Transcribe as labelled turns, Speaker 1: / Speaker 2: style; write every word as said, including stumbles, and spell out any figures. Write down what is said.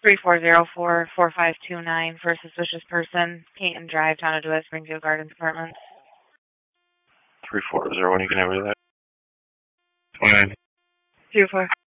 Speaker 1: three four zero four, four five two nine for a suspicious person. Canton Drive, Town of DeWitt, Springfield Gardens Apartments.
Speaker 2: three four zero one, you can have that. twenty-nine.
Speaker 1: Two four.